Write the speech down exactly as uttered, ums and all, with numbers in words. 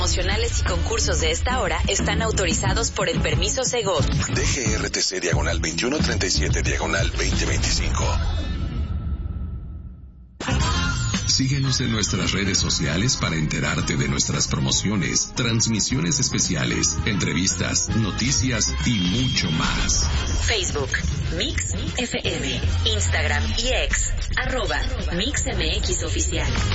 promocionales y concursos de esta hora están autorizados por el permiso Segov. D G R T C diagonal veintiuno treinta y siete diagonal veinte veinticinco. Síguenos en nuestras redes sociales para enterarte de nuestras promociones, transmisiones especiales, entrevistas, noticias y mucho más. Facebook, Mix F M, Instagram y X, arroba Mix M X Oficial.